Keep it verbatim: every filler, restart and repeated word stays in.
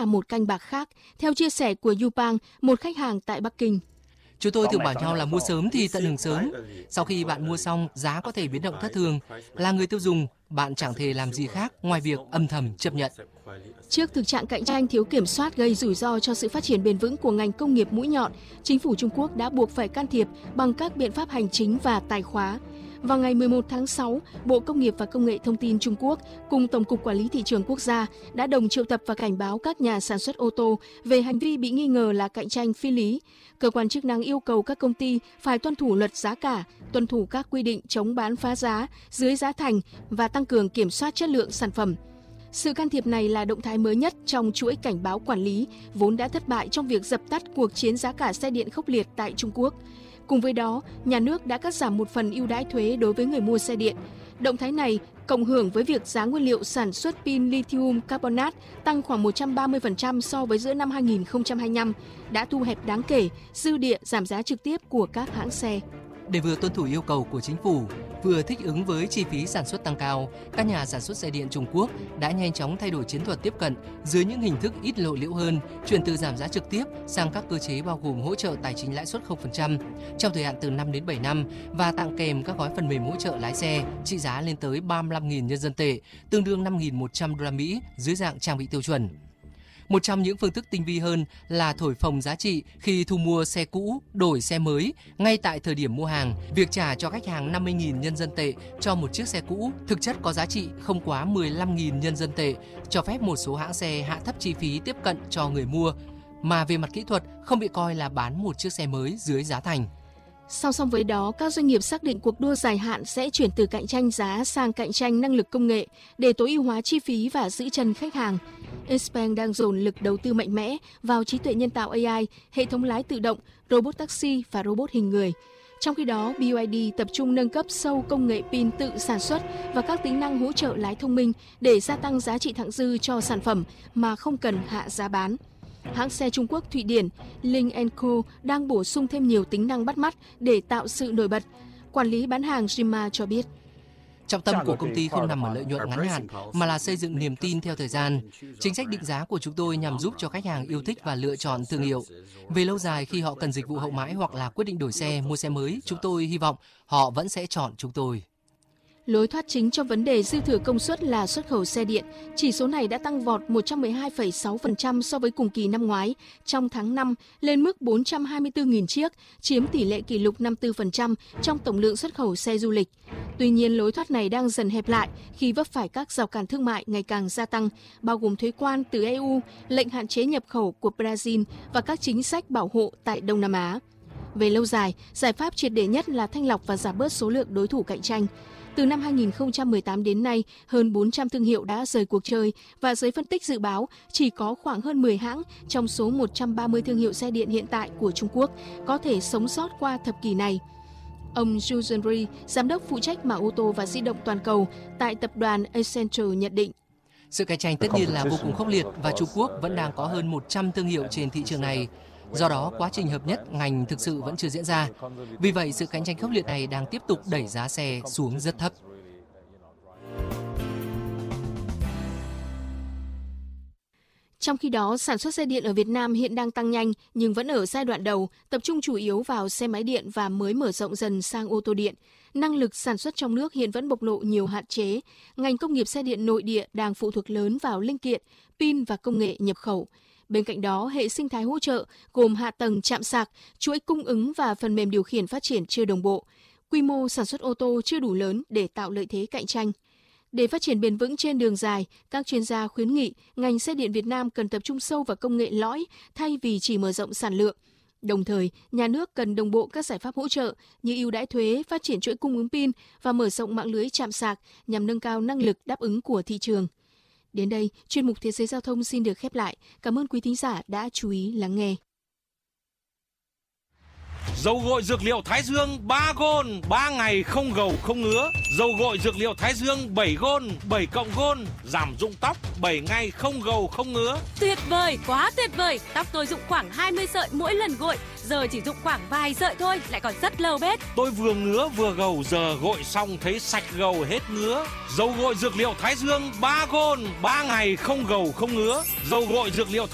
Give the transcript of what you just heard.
một canh bạc khác, theo chia sẻ của Yupang, một khách hàng tại Bắc Kinh. Chúng tôi thường bảo nhau là mua sớm thì tận hưởng sớm. Sau khi bạn mua xong, giá có thể biến động thất thường. Là người tiêu dùng, bạn chẳng thể làm gì khác ngoài việc âm thầm chấp nhận. Trước thực trạng cạnh tranh thiếu kiểm soát gây rủi ro cho sự phát triển bền vững của ngành công nghiệp mũi nhọn, chính phủ Trung Quốc đã buộc phải can thiệp bằng các biện pháp hành chính và tài khóa. Vào ngày mười một tháng sáu, Bộ Công nghiệp và Công nghệ Thông tin Trung Quốc cùng Tổng cục Quản lý Thị trường Quốc gia đã đồng triệu tập và cảnh báo các nhà sản xuất ô tô về hành vi bị nghi ngờ là cạnh tranh phi lý. Cơ quan chức năng yêu cầu các công ty phải tuân thủ luật giá cả, tuân thủ các quy định chống bán phá giá, dưới giá thành và tăng cường kiểm soát chất lượng sản phẩm. Sự can thiệp này là động thái mới nhất trong chuỗi cảnh báo quản lý vốn đã thất bại trong việc dập tắt cuộc chiến giá cả xe điện khốc liệt tại Trung Quốc. Cùng với đó, nhà nước đã cắt giảm một phần ưu đãi thuế đối với người mua xe điện. Động thái này cộng hưởng với việc giá nguyên liệu sản xuất pin lithium carbonate tăng khoảng một trăm ba mươi phần trăm so với giữa năm hai nghìn không trăm hai mươi lăm, đã thu hẹp đáng kể dư địa giảm giá trực tiếp của các hãng xe. Để vừa tuân thủ yêu cầu của chính phủ, vừa thích ứng với chi phí sản xuất tăng cao, các nhà sản xuất xe điện Trung Quốc đã nhanh chóng thay đổi chiến thuật tiếp cận dưới những hình thức ít lộ liễu hơn, chuyển từ giảm giá trực tiếp sang các cơ chế bao gồm hỗ trợ tài chính lãi suất không phần trăm trong thời hạn từ năm đến bảy năm và tặng kèm các gói phần mềm hỗ trợ lái xe trị giá lên tới ba mươi lăm nghìn nhân dân tệ, tương đương năm nghìn một trăm đô la Mỹ dưới dạng trang bị tiêu chuẩn. Một trong những phương thức tinh vi hơn là thổi phồng giá trị khi thu mua xe cũ, đổi xe mới ngay tại thời điểm mua hàng. Việc trả cho khách hàng năm mươi nghìn nhân dân tệ cho một chiếc xe cũ thực chất có giá trị không quá mười lăm nghìn nhân dân tệ, cho phép một số hãng xe hạ thấp chi phí tiếp cận cho người mua, mà về mặt kỹ thuật không bị coi là bán một chiếc xe mới dưới giá thành. Song song với đó, các doanh nghiệp xác định cuộc đua dài hạn sẽ chuyển từ cạnh tranh giá sang cạnh tranh năng lực công nghệ để tối ưu hóa chi phí và giữ chân khách hàng. Xpeng đang dồn lực đầu tư mạnh mẽ vào trí tuệ nhân tạo a i, hệ thống lái tự động, robot taxi và robot hình người. Trong khi đó, bê i đê tập trung nâng cấp sâu công nghệ pin tự sản xuất và các tính năng hỗ trợ lái thông minh để gia tăng giá trị thặng dư cho sản phẩm mà không cần hạ giá bán. Hãng xe Trung Quốc Thụy Điển Lynk and Co đang bổ sung thêm nhiều tính năng bắt mắt để tạo sự nổi bật. Quản lý bán hàng Jima cho biết. Trọng tâm của công ty không nằm ở lợi nhuận ngắn hạn mà là xây dựng niềm tin theo thời gian. Chính sách định giá của chúng tôi nhằm giúp cho khách hàng yêu thích và lựa chọn thương hiệu. Về lâu dài, khi họ cần dịch vụ hậu mãi hoặc là quyết định đổi xe, mua xe mới, chúng tôi hy vọng họ vẫn sẽ chọn chúng tôi. Lối thoát chính cho vấn đề dư thừa công suất là xuất khẩu xe điện. Chỉ số này đã tăng vọt một trăm mười hai phẩy sáu phần trăm so với cùng kỳ năm ngoái trong tháng năm lên mức bốn trăm hai mươi tư nghìn chiếc, chiếm tỷ lệ kỷ lục năm mươi tư phần trăm trong tổng lượng xuất khẩu xe du lịch. Tuy nhiên, lối thoát này đang dần hẹp lại khi vấp phải các rào cản thương mại ngày càng gia tăng, bao gồm thuế quan từ e u, lệnh hạn chế nhập khẩu của Brazil và các chính sách bảo hộ tại Đông Nam Á. Về lâu dài, giải pháp triệt để nhất là thanh lọc và giảm bớt số lượng đối thủ cạnh tranh. Từ năm hai nghìn không trăm mười tám đến nay, hơn bốn trăm thương hiệu đã rời cuộc chơi và giới phân tích dự báo chỉ có khoảng hơn mười hãng trong số một trăm ba mươi thương hiệu xe điện hiện tại của Trung Quốc có thể sống sót qua thập kỷ này. Ông Zhu Zhenri, giám đốc phụ trách mảng ô tô và di động toàn cầu tại tập đoàn Accenture nhận định. Sự cạnh tranh tất nhiên là vô cùng khốc liệt và Trung Quốc vẫn đang có hơn một trăm thương hiệu trên thị trường này. Do đó, quá trình hợp nhất ngành thực sự vẫn chưa diễn ra. Vì vậy, sự cạnh tranh khốc liệt này đang tiếp tục đẩy giá xe xuống rất thấp. Trong khi đó, sản xuất xe điện ở Việt Nam hiện đang tăng nhanh nhưng vẫn ở giai đoạn đầu, tập trung chủ yếu vào xe máy điện và mới mở rộng dần sang ô tô điện. Năng lực sản xuất trong nước hiện vẫn bộc lộ nhiều hạn chế. Ngành công nghiệp xe điện nội địa đang phụ thuộc lớn vào linh kiện, pin và công nghệ nhập khẩu. Bên cạnh đó, hệ sinh thái hỗ trợ gồm hạ tầng trạm sạc, chuỗi cung ứng và phần mềm điều khiển phát triển chưa đồng bộ. Quy mô sản xuất ô tô chưa đủ lớn để tạo lợi thế cạnh tranh. Để phát triển bền vững trên đường dài, các chuyên gia khuyến nghị ngành xe điện Việt Nam cần tập trung sâu vào công nghệ lõi thay vì chỉ mở rộng sản lượng. Đồng thời, nhà nước cần đồng bộ các giải pháp hỗ trợ như ưu đãi thuế, phát triển chuỗi cung ứng pin và mở rộng mạng lưới trạm sạc nhằm nâng cao năng lực đáp ứng của thị trường. Đến đây, chuyên mục Thế giới Giao thông xin được khép lại. Cảm ơn quý thính giả đã chú ý lắng nghe. Dầu gội dược liệu Thái Dương ba gôn, ba ngày không gầu không ngứa. Dầu gội dược liệu Thái Dương bảy gôn, bảy cộng gôn, giảm rụng tóc, bảy ngày không gầu không ngứa. Tuyệt vời, quá tuyệt vời. Tóc tôi rụng khoảng hai mươi sợi mỗi lần gội, giờ chỉ rụng khoảng vài sợi thôi, lại còn rất lâu bết. Tôi vừa ngứa vừa gầu, giờ gội xong thấy sạch gầu hết ngứa. Dầu gội dược liệu Thái Dương ba gôn, ba ngày không gầu không ngứa. Dầu gội dược liệu Thái